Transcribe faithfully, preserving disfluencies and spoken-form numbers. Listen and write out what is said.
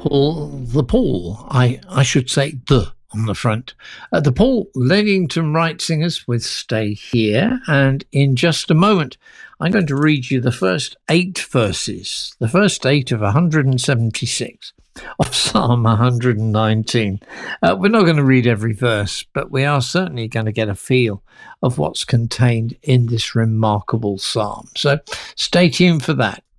Paul, the Paul, I, I should say the on the front. Uh, the Paul Leadington Right Singers with Stay Here. And in just a moment, I'm going to read you the first eight verses, the first eight of one hundred seventy-six of Psalm one hundred nineteen. Uh, we're not going to read every verse, but we are certainly going to get a feel of what's contained in this remarkable psalm. So stay tuned for that.